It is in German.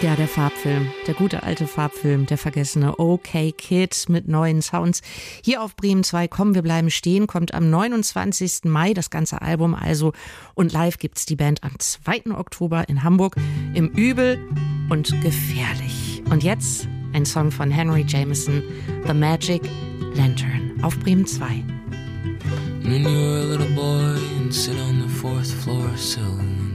Ja, der Farbfilm, der gute alte Farbfilm, der vergessene Okay Kid mit neuen Sounds. Hier auf Bremen 2, komm, wir bleiben stehen, kommt am 29. Mai das ganze Album also. Und live gibt's die Band am 2. Oktober in Hamburg im Übel und Gefährlich. Und jetzt ein Song von Henry Jameson, The Magic Lantern, auf Bremen 2. When you were a little boy and sit on the 4th floor sill